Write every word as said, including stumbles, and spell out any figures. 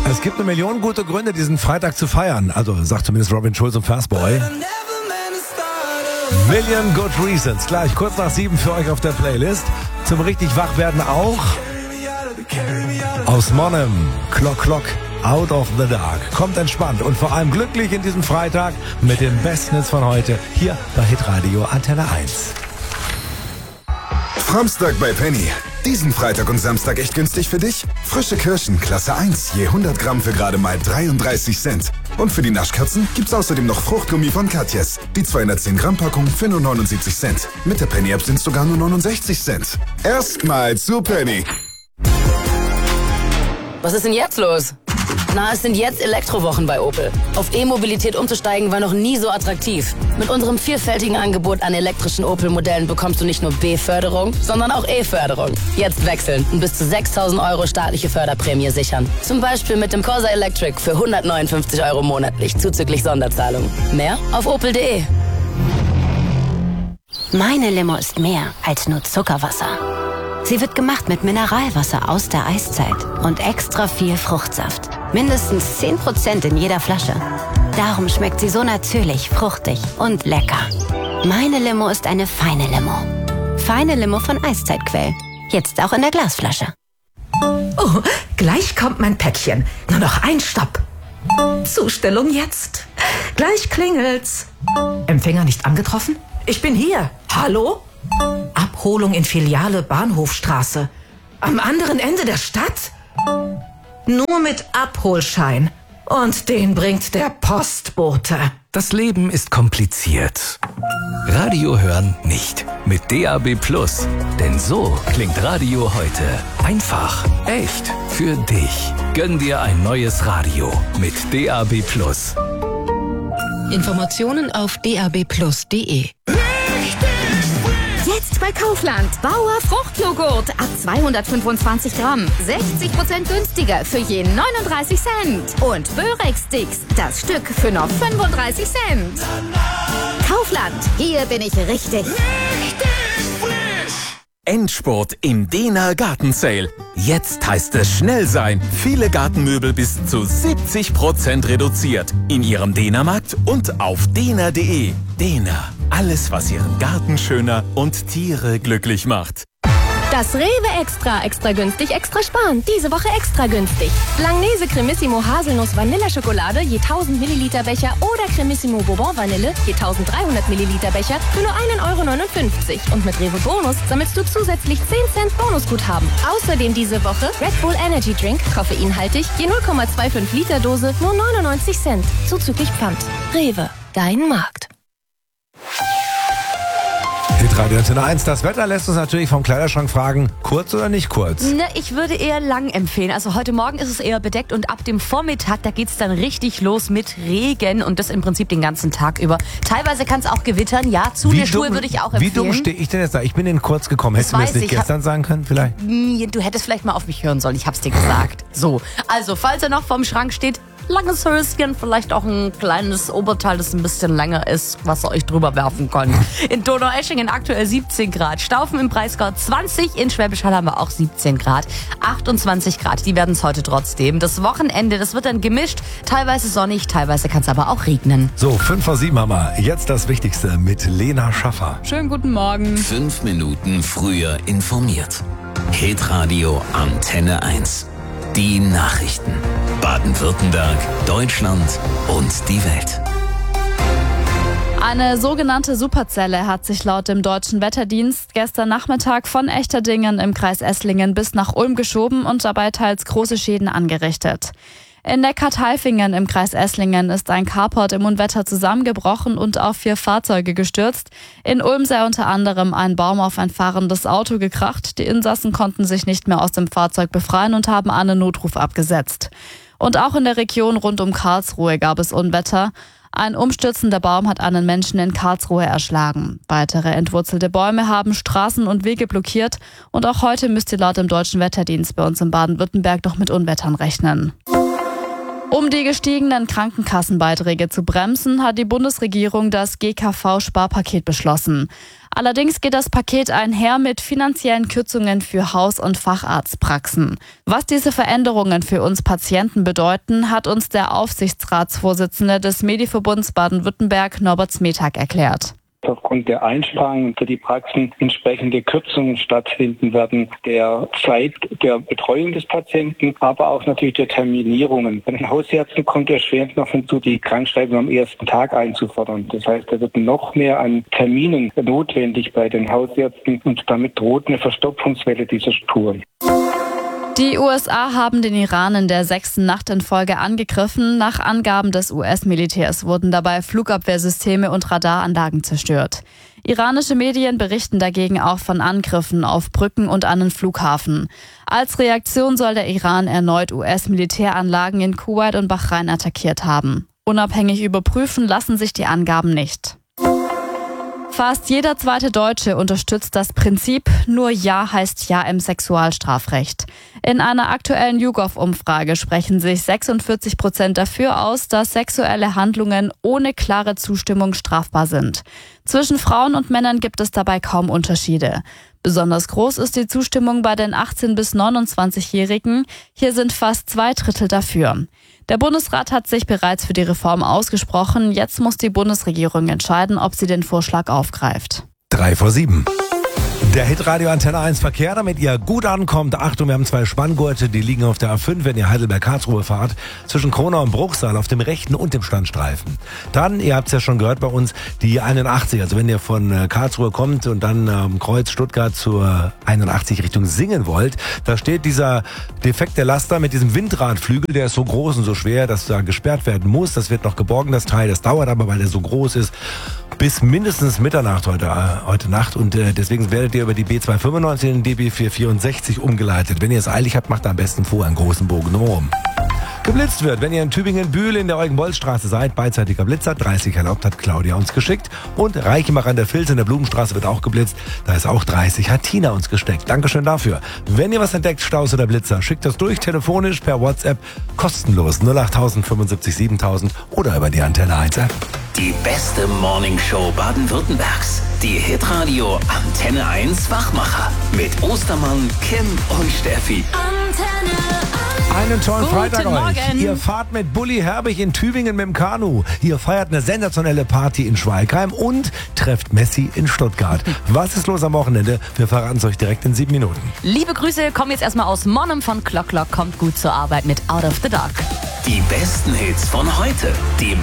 Es gibt eine Million gute Gründe, diesen Freitag zu feiern. Also sagt zumindest Robin Schulz und Fastboy. Million Good Reasons. Gleich kurz nach sieben für euch auf der Playlist. Zum richtig Wachwerden auch aus Monnem. Clock Clock. Out of the Dark. Kommt entspannt und vor allem glücklich in diesem Freitag mit den besten Hits von heute hier bei Hitradio Antenne eins. Samstag bei Penny. Diesen Freitag und Samstag echt günstig für dich? Frische Kirschen, Klasse eins, je hundert Gramm für gerade mal dreiunddreißig Cent. Und für die Naschkatzen gibt's außerdem noch Fruchtgummi von Katjes. Die zweihundertzehn Gramm Packung für nur neunundsiebzig Cent. Mit der Penny-App sind's sogar nur neunundsechzig Cent. Erstmal zu Penny. Was ist denn jetzt los? Na, es sind jetzt Elektrowochen bei Opel. Auf E-Mobilität umzusteigen war noch nie so attraktiv. Mit unserem vielfältigen Angebot an elektrischen Opel-Modellen bekommst du nicht nur B-Förderung, sondern auch E-Förderung. Jetzt wechseln und bis zu sechstausend Euro staatliche Förderprämie sichern. Zum Beispiel mit dem Corsa Electric für hundertneunundfünfzig Euro monatlich, zuzüglich Sonderzahlung. Mehr auf opel punkt de. Meine Limo ist mehr als nur Zuckerwasser. Sie wird gemacht mit Mineralwasser aus der Eiszeit und extra viel Fruchtsaft. Mindestens zehn Prozent in jeder Flasche. Darum schmeckt sie so natürlich, fruchtig und lecker. Meine Limo ist eine feine Limo. Feine Limo von Eiszeitquell. Jetzt auch in der Glasflasche. Oh, gleich kommt mein Päckchen. Nur noch ein Stopp. Zustellung jetzt. Gleich klingelt's. Empfänger nicht angetroffen? Ich bin hier. Hallo? Abholung in Filiale Bahnhofstraße. Am anderen Ende der Stadt? Nur mit Abholschein. Und den bringt der Postbote. Das Leben ist kompliziert. Radio hören nicht. Mit D A B Plus. Denn so klingt Radio heute. Einfach, echt, für dich. Gönn dir ein neues Radio mit D A B Plus. Informationen auf d a b plus punkt de. Jetzt bei Kaufland. Bauer Fruchtjoghurt ab zweihundertfünfundzwanzig Gramm. sechzig Prozent günstiger für je neununddreißig Cent. Und Börek-Sticks, das Stück für noch fünfunddreißig Cent. Kaufland, hier bin ich richtig. Endspurt im Dehner Gartensale. Jetzt heißt es schnell sein. Viele Gartenmöbel bis zu siebzig Prozent reduziert. In Ihrem Dehnermarkt und auf dehner punkt de. Dehner. Alles, was Ihren Garten schöner und Tiere glücklich macht. Das Rewe Extra. Extra günstig, extra sparen. Diese Woche extra günstig. Langnese Cremissimo Haselnuss Vanilleschokolade je tausend Milliliter Becher oder Cremissimo Bourbon Vanille je dreizehnhundert Milliliter Becher für nur ein Euro neunundfünfzig. Und mit Rewe Bonus sammelst du zusätzlich zehn Cent Bonusguthaben. Außerdem diese Woche Red Bull Energy Drink, koffeinhaltig, je null Komma fünfundzwanzig Liter Dose, nur neunundneunzig Cent. Zuzüglich Pfand. Rewe, dein Markt. Hitradio Antenne eins. Das Wetter lässt uns natürlich vom Kleiderschrank fragen, kurz oder nicht kurz? Ne, ich würde eher lang empfehlen. Also heute Morgen ist es eher bedeckt und ab dem Vormittag, da geht's dann richtig los mit Regen und das im Prinzip den ganzen Tag über. Teilweise kann es auch gewittern. Ja, Zune-Schuhe würde ich auch empfehlen. Wie dumm stehe ich denn jetzt da? Ich bin in kurz gekommen. Hättest du mir das nicht gestern sagen können vielleicht? Du hättest vielleicht mal auf mich hören sollen. Ich hab's dir gesagt. So, also falls er noch vorm Schrank steht, langes Höschen, vielleicht auch ein kleines Oberteil, das ein bisschen länger ist, was ihr euch drüber werfen könnt. In Donaueschingen aktuell siebzehn Grad, Staufen im Breisgau zwanzig, in Schwäbisch Hall haben wir auch siebzehn Grad, achtundzwanzig Grad, die werden es heute trotzdem. Das Wochenende, das wird dann gemischt, teilweise sonnig, teilweise kann es aber auch regnen. So, fünf vor sieben haben wir. Jetzt das Wichtigste mit Lena Schaffer. Schönen guten Morgen. Fünf Minuten früher informiert. Hitradio Antenne eins. Die Nachrichten. Baden-Württemberg, Deutschland und die Welt. Eine sogenannte Superzelle hat sich laut dem Deutschen Wetterdienst gestern Nachmittag von Echterdingen im Kreis Esslingen bis nach Ulm geschoben und dabei teils große Schäden angerichtet. In Neckar-Tailfingen im Kreis Esslingen ist ein Carport im Unwetter zusammengebrochen und auf vier Fahrzeuge gestürzt. In Ulm sei unter anderem ein Baum auf ein fahrendes Auto gekracht. Die Insassen konnten sich nicht mehr aus dem Fahrzeug befreien und haben einen Notruf abgesetzt. Und auch in der Region rund um Karlsruhe gab es Unwetter. Ein umstürzender Baum hat einen Menschen in Karlsruhe erschlagen. Weitere entwurzelte Bäume haben Straßen und Wege blockiert. Und auch heute müsst ihr laut dem Deutschen Wetterdienst bei uns in Baden-Württemberg noch mit Unwettern rechnen. Um die gestiegenen Krankenkassenbeiträge zu bremsen, hat die Bundesregierung das G K V-Sparpaket beschlossen. Allerdings geht das Paket einher mit finanziellen Kürzungen für Haus- und Facharztpraxen. Was diese Veränderungen für uns Patienten bedeuten, hat uns der Aufsichtsratsvorsitzende des Mediverbunds Baden-Württemberg, Norbert Smetag, erklärt. Aufgrund der Einsparungen für die Praxen entsprechende Kürzungen stattfinden werden, der Zeit der Betreuung des Patienten, aber auch natürlich der Terminierungen. Bei den Hausärzten kommt erschwerend noch hinzu, die Krankschreibung am ersten Tag einzufordern. Das heißt, da wird noch mehr an Terminen notwendig bei den Hausärzten und damit droht eine Verstopfungswelle dieser Spuren. Die U S A haben den Iran in der sechsten Nacht in Folge angegriffen. Nach Angaben des U S-Militärs wurden dabei Flugabwehrsysteme und Radaranlagen zerstört. Iranische Medien berichten dagegen auch von Angriffen auf Brücken und an den Flughafen. Als Reaktion soll der Iran erneut U S-Militäranlagen in Kuwait und Bahrain attackiert haben. Unabhängig überprüfen lassen sich die Angaben nicht. Fast jeder zweite Deutsche unterstützt das Prinzip, nur Ja heißt Ja im Sexualstrafrecht. In einer aktuellen YouGov-Umfrage sprechen sich sechsundvierzig Prozent dafür aus, dass sexuelle Handlungen ohne klare Zustimmung strafbar sind. Zwischen Frauen und Männern gibt es dabei kaum Unterschiede. Besonders groß ist die Zustimmung bei den achtzehn- bis neunundzwanzigjährigen. Hier sind fast zwei Drittel dafür. Der Bundesrat hat sich bereits für die Reform ausgesprochen. Jetzt muss die Bundesregierung entscheiden, ob sie den Vorschlag aufgreift. Drei vor sieben. Der Hitradio Antenne eins Verkehr, damit ihr gut ankommt. Achtung, wir haben zwei Spanngurte, die liegen auf der A fünf, wenn ihr Heidelberg-Karlsruhe fahrt, zwischen Kronau und Bruchsal auf dem rechten und dem Standstreifen. Dann, ihr habt es ja schon gehört bei uns, die einundachtzig, also wenn ihr von Karlsruhe kommt und dann am Kreuz Stuttgart zur einundachtzig Richtung Singen wollt, da steht dieser defekte Laster mit diesem Windradflügel, der ist so groß und so schwer, dass da gesperrt werden muss. Das wird noch geborgen, das Teil, das dauert aber, weil der so groß ist, bis mindestens Mitternacht heute, äh, heute Nacht und äh, deswegen werdet ihr über die B zweihundertfünfundneunzig in den D B vierhundertvierundsechzig umgeleitet. Wenn ihr es eilig habt, macht am besten vorher einen großen Bogen drumherum. Geblitzt wird, wenn ihr in Tübingen-Bühl in der Eugen-Bolz-Straße seid, beidseitiger Blitzer, dreißig erlaubt, hat Claudia uns geschickt. Und Reichenbach an der Vils in der Blumenstraße wird auch geblitzt, da ist auch dreißig, hat Tina uns gesteckt. Dankeschön dafür. Wenn ihr was entdeckt, Staus oder Blitzer, schickt das durch, telefonisch, per WhatsApp, kostenlos null acht null null fünf sieben siebentausend oder über die Antenne eins App. Die beste Morningshow Baden-Württembergs. Die Hitradio Antenne eins Wachmacher. Mit Ostermann, Kim und Steffi. Antenne Einen tollen Guten Freitag Morgen. euch. Ihr fahrt mit Bulli Herbig in Tübingen mit dem Kanu. Ihr feiert eine sensationelle Party in Schweigheim und trefft Messi in Stuttgart. Was ist los am Wochenende? Wir verraten es euch direkt in sieben Minuten. Liebe Grüße, kommen jetzt erstmal aus Monum von Clock Clock, kommt gut zur Arbeit mit Out of the Dark. Die besten Hits von heute. Die